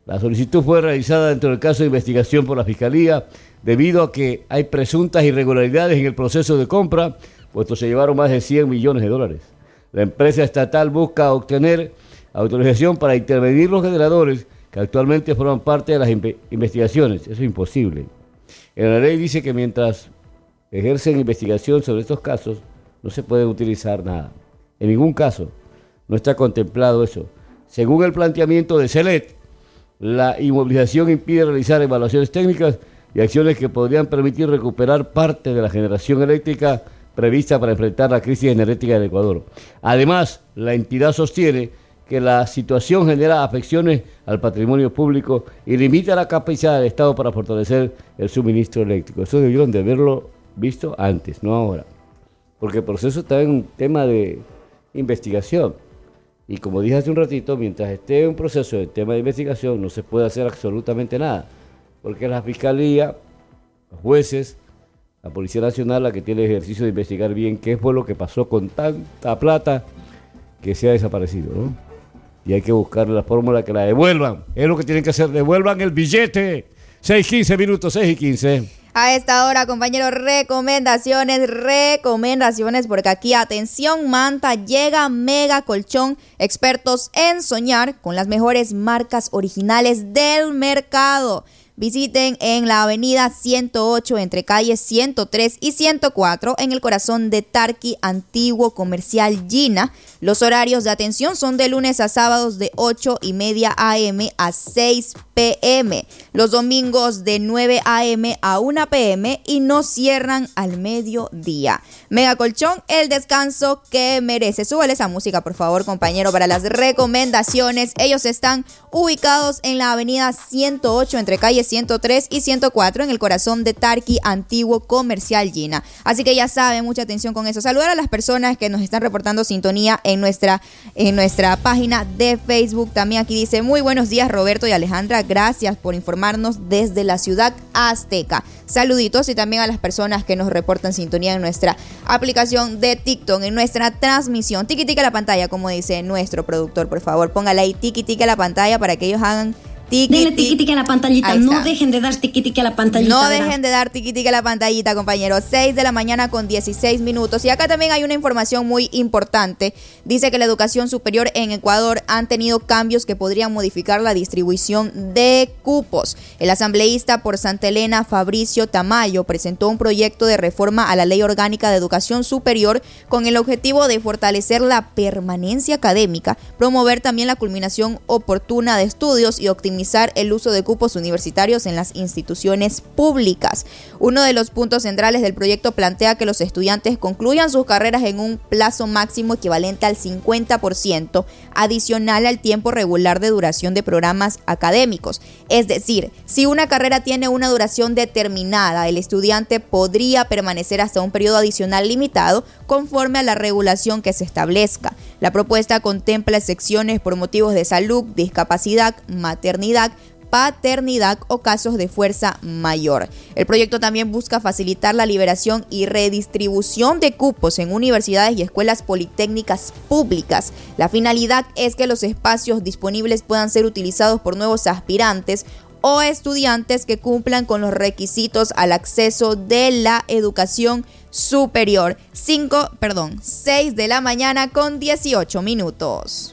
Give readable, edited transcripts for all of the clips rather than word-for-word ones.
La solicitud fue realizada dentro del caso de investigación por la Fiscalía debido a que hay presuntas irregularidades en el proceso de compra, puesto se llevaron más de 100 millones de dólares. La empresa estatal busca obtener autorización para intervenir los generadores que actualmente forman parte de las investigaciones. Eso es imposible. En la ley dice que mientras ejercen investigación sobre estos casos, no se puede utilizar nada. En ningún caso no está contemplado eso. Según el planteamiento de CELET, la inmovilización impide realizar evaluaciones técnicas y acciones que podrían permitir recuperar parte de la generación eléctrica prevista para enfrentar la crisis energética del Ecuador. Además, la entidad sostiene que la situación genera afecciones al patrimonio público y limita la capacidad del Estado para fortalecer el suministro eléctrico. Eso debieron de haberlo visto antes, no ahora. Porque el proceso está en un tema de investigación. Y como dije hace un ratito, mientras esté en un proceso de tema de investigación, no se puede hacer absolutamente nada. Porque la Fiscalía, los jueces, la Policía Nacional, la que tiene el ejercicio de investigar bien qué fue lo que pasó con tanta plata que se ha desaparecido, ¿no? Y hay que buscar la fórmula que la devuelvan. Es lo que tienen que hacer, devuelvan el billete. 6:15 minutos, 6:15. A esta hora, compañeros, recomendaciones, porque aquí, atención, Manta, llega Mega Colchón, expertos en soñar con las mejores marcas originales del mercado. Visiten en la avenida 108 entre calles 103 y 104 en el corazón de Tarqui, antiguo comercial Gina. Los horarios de atención son de lunes a sábados de 8:30 a.m. a 6 p.m. Los domingos de 9 a.m. a 1 p.m. y no cierran al mediodía. Mega Colchón, el descanso que merece. Súbale esa música, por favor, compañero, para las recomendaciones. Ellos están ubicados en la avenida 108 entre calles 103 y 104 en el corazón de Tarqui, antiguo comercial Gina. Así que ya saben, mucha atención con eso. Saludar a las personas que nos están reportando sintonía en nuestra página de Facebook. También aquí dice: muy buenos días, Roberto y Alejandra, gracias por informarnos desde la ciudad azteca. Saluditos, y también a las personas que nos reportan sintonía en nuestra aplicación de TikTok, en nuestra transmisión. Tiki tiki a la pantalla, como dice nuestro productor, por favor, póngala ahí tiki tiki a la pantalla para que ellos hagan denle tiqui-tiqui a la pantallita, no dejen de dar tiqui-tiqui a la pantallita. No dejen de dar tiqui-tiqui a la pantallita, compañeros. 6 de la mañana con 16 minutos. Y acá también hay una información muy importante. Dice que la educación superior en Ecuador han tenido cambios que podrían modificar la distribución de cupos. El asambleísta por Santa Elena, Fabricio Tamayo, presentó un proyecto de reforma a la Ley Orgánica de Educación Superior con el objetivo de fortalecer la permanencia académica, promover también la culminación oportuna de estudios y optimizar el uso de cupos universitarios en las instituciones públicas. Uno de los puntos centrales del proyecto plantea que los estudiantes concluyan sus carreras en un plazo máximo equivalente al 50% adicional al tiempo regular de duración de programas académicos. Es decir, si una carrera tiene una duración determinada, el estudiante podría permanecer hasta un periodo adicional limitado conforme a la regulación que se establezca. La propuesta contempla excepciones por motivos de salud, discapacidad, maternidad, paternidad o casos de fuerza mayor. El proyecto también busca facilitar la liberación y redistribución de cupos en universidades y escuelas politécnicas públicas. La finalidad es que los espacios disponibles puedan ser utilizados por nuevos aspirantes o estudiantes que cumplan con los requisitos al acceso de la educación superior. 6 de la mañana con 18 minutos.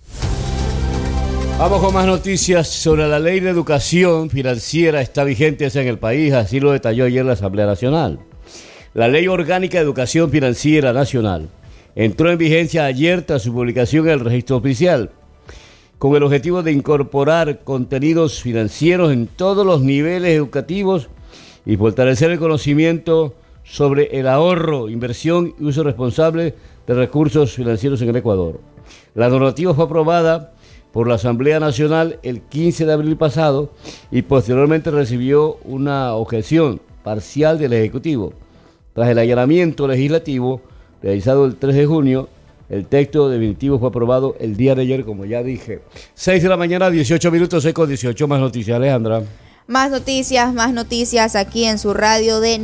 Vamos con más noticias sobre la ley de educación financiera. Está vigente en el país, así lo detalló ayer la Asamblea Nacional. La Ley Orgánica de Educación Financiera Nacional entró en vigencia ayer tras su publicación en el registro oficial, con el objetivo de incorporar contenidos financieros en todos los niveles educativos y fortalecer el conocimiento sobre el ahorro, inversión y uso responsable de recursos financieros en el Ecuador. La normativa fue aprobada por la Asamblea Nacional el 15 de abril pasado y posteriormente recibió una objeción parcial del Ejecutivo. Tras el allanamiento legislativo realizado el 3 de junio, el texto definitivo fue aprobado el día de ayer, como ya dije. 6 de la mañana, 18 minutos, con 18 más noticias, Alejandra. Más noticias aquí en su radio de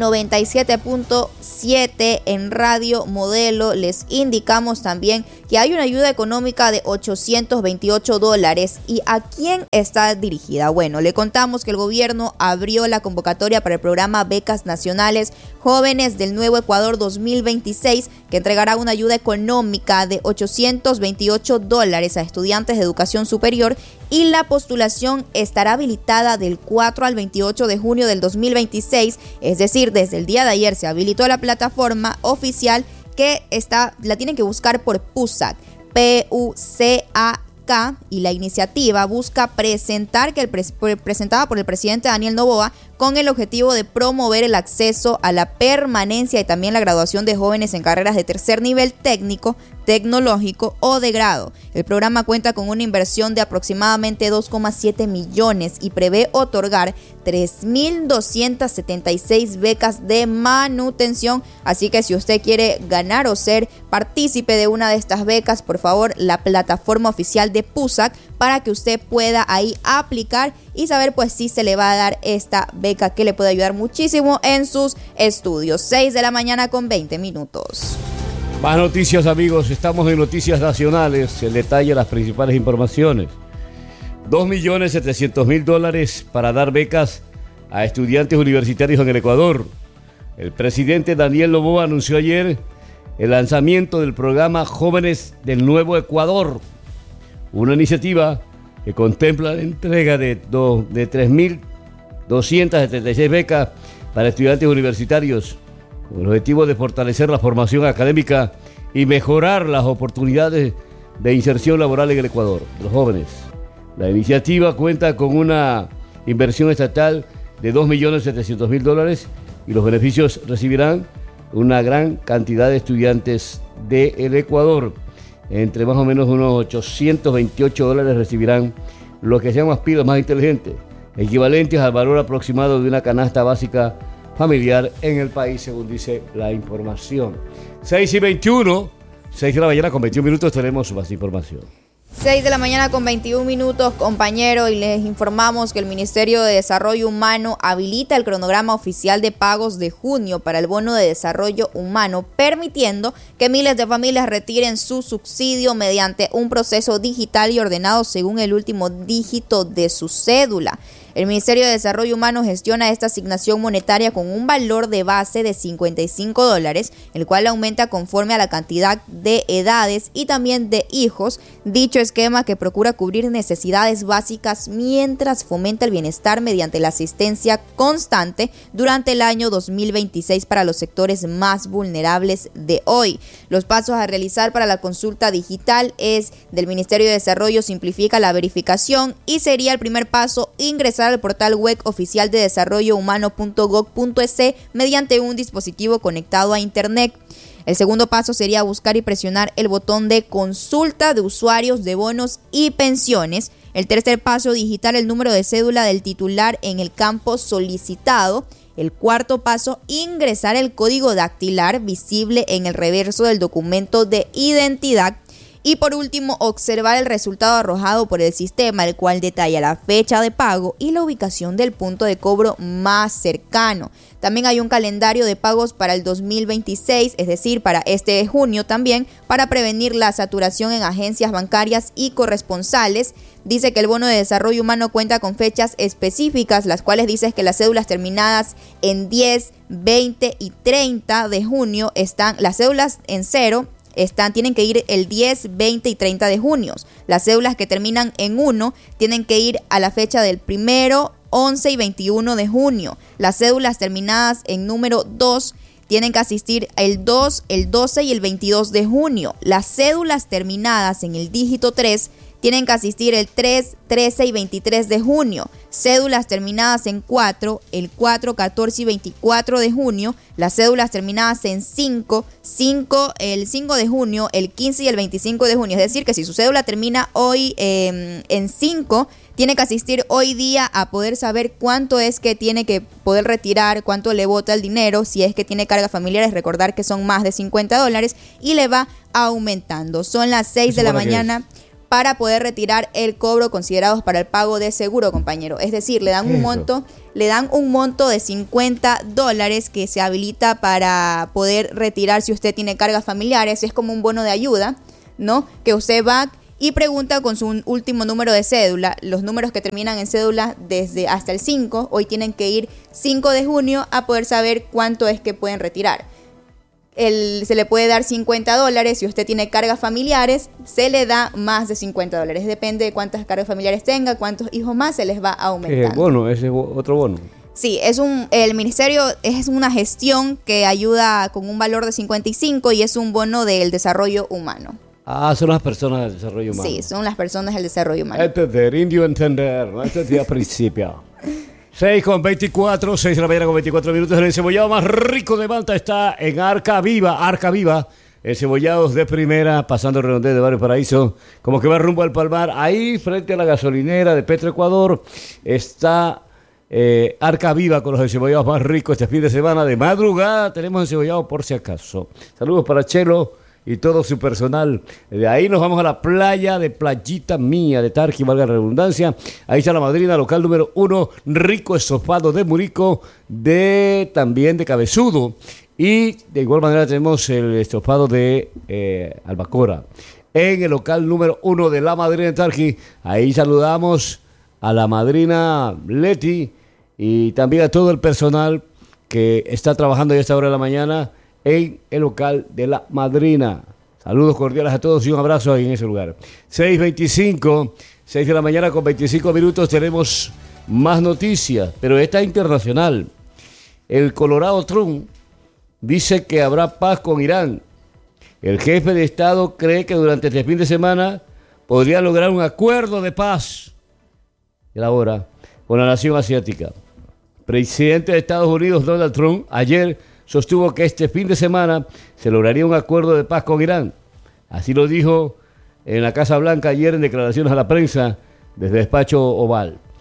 97.7 en Radio Modelo. Les indicamos también que hay una ayuda económica de $828. ¿Y a quién está dirigida? Bueno, le contamos que el gobierno abrió la convocatoria para el programa Becas Nacionales Jóvenes del Nuevo Ecuador 2026, que entregará una ayuda económica de $828 a estudiantes de educación superior, y la postulación estará habilitada del 4 al 28 de junio del 2026, es decir, desde el día de ayer se habilitó la plataforma oficial que la tienen que buscar por PUSAC, PUCAK, y la iniciativa busca presentada por el presidente Daniel Noboa con el objetivo de promover el acceso a la permanencia y también la graduación de jóvenes en carreras de tercer nivel técnico, tecnológico o de grado. El programa cuenta con una inversión de aproximadamente 2,7 millones y prevé otorgar 3.276 becas de manutención. Así que si usted quiere ganar o ser partícipe de una de estas becas, por favor, la plataforma oficial de PUSAC para que usted pueda ahí aplicar y saber pues si se le va a dar esta beca que le puede ayudar muchísimo en sus estudios. 6 de la mañana con 20 minutos. Más noticias, amigos. Estamos en Noticias Nacionales. El detalle de las principales informaciones. $2.700.000 para dar becas a estudiantes universitarios en el Ecuador. El presidente Daniel Noboa anunció ayer el lanzamiento del programa Jóvenes del Nuevo Ecuador, una iniciativa que contempla la entrega de 3.276 becas para estudiantes universitarios, con el objetivo de fortalecer la formación académica y mejorar las oportunidades de inserción laboral en el Ecuador de los jóvenes. La iniciativa cuenta con una inversión estatal de $2.700.000 y los beneficios recibirán una gran cantidad de estudiantes del Ecuador. Entre más o menos unos $828 recibirán lo que se llaman pílulas más inteligentes, equivalentes al valor aproximado de una canasta básica familiar en el país, según dice la información. 6:21, 6 de la mañana con 21 minutos, tenemos más información. 6 de la mañana con 21 minutos, compañero, y les informamos que el Ministerio de Desarrollo Humano habilita el cronograma oficial de pagos de junio para el bono de desarrollo humano, permitiendo que miles de familias retiren su subsidio mediante un proceso digital y ordenado según el último dígito de su cédula. El Ministerio de Desarrollo Humano gestiona esta asignación monetaria con un valor de base de $55, el cual aumenta conforme a la cantidad de edades y también de hijos. Dicho esquema, que procura cubrir necesidades básicas mientras fomenta el bienestar mediante la asistencia constante durante el año 2026 para los sectores más vulnerables de hoy. Los pasos a realizar para la consulta digital es del Ministerio de Desarrollo: simplifica la verificación, y sería el primer paso ingresar al portal web oficial de desarrollohumano.gov.es mediante un dispositivo conectado a internet. El segundo paso sería buscar y presionar el botón de consulta de usuarios de bonos y pensiones. El tercer paso, digitar el número de cédula del titular en el campo solicitado. El cuarto paso, ingresar el código dactilar visible en el reverso del documento de identidad. Y por último, observar el resultado arrojado por el sistema, el cual detalla la fecha de pago y la ubicación del punto de cobro más cercano. También hay un calendario de pagos para el 2026, es decir, para este junio también, para prevenir la saturación en agencias bancarias y corresponsales. Dice que el bono de desarrollo humano cuenta con fechas específicas, las cuales dice que las cédulas terminadas en 10, 20 y 30 de junio están, las cédulas en 0 tienen que ir el 10, 20 y 30 de junio. Las cédulas que terminan en 1 tienen que ir a la fecha del 1, 11 y 21 de junio. Las cédulas terminadas en número 2 tienen que asistir el 2, el 12 y el 22 de junio. Las cédulas terminadas en el dígito 3 tienen que asistir el 3, 13 y 23 de junio. Cédulas terminadas en 4, el 4, 14 y 24 de junio. Las cédulas terminadas en 5, el 5 de junio, el 15 y el 25 de junio. Es decir, que si su cédula termina hoy en 5, tiene que asistir hoy día a poder saber cuánto es que tiene que poder retirar, cuánto le bota el dinero. Si es que tiene cargas familiares, recordar que son más de $50 y le va aumentando. Son las 6 de la mañana para poder retirar el cobro considerados para el pago de seguro, compañero. Es decir, le dan un monto de $50 que se habilita para poder retirar si usted tiene cargas familiares. Es como un bono de ayuda, ¿no? Que usted va y pregunta con su último número de cédula. Los números que terminan en cédula desde hasta el 5, hoy tienen que ir 5 de junio a poder saber cuánto es que pueden retirar. Se le puede dar $50. Si usted tiene cargas familiares, se le da más de $50. Depende de cuántas cargas familiares tenga, cuántos hijos más, se les va aumentando. Bono, ese es otro bono. Sí, el ministerio es una gestión que ayuda con un valor de 55 y es un bono del desarrollo humano. Son las personas del desarrollo humano. Sí, son las personas del desarrollo humano. Entender, indio entender, ¿no? Este es día principio. 6:24, 6 de la mañana con 24 minutos. El encebollado más rico de Malta está en Arca Viva. Encebollados de primera, pasando el redondel de Barrio Paraíso, como que va rumbo al Palmar. Ahí, frente a la gasolinera de Petroecuador, está Arca Viva con los encebollados más ricos este fin de semana. De madrugada tenemos encebollado por si acaso. Saludos para Chelo y todo su personal. De ahí nos vamos a la playa de Playita Mía de Tarqui, valga la redundancia. Ahí está la madrina, local número 1, rico estofado de Murico, también de Cabezudo. Y de igual manera tenemos el estofado de Albacora. En el local número 1 de la madrina de Tarqui, ahí saludamos a la madrina Leti y también a todo el personal que está trabajando ya a esta hora de la mañana en el local de la madrina. Saludos cordiales a todos y un abrazo ahí en ese lugar. 6:25, 6 de la mañana con 25 minutos, tenemos más noticias, pero esta es internacional. El Colorado Trump dice que habrá paz con Irán. El jefe de Estado cree que durante este fin de semana podría lograr un acuerdo de paz con la nación asiática. Presidente de Estados Unidos, Donald Trump, ayer sostuvo que este fin de semana se lograría un acuerdo de paz con Irán. Así lo dijo en la Casa Blanca ayer en declaraciones a la prensa desde el despacho Oval.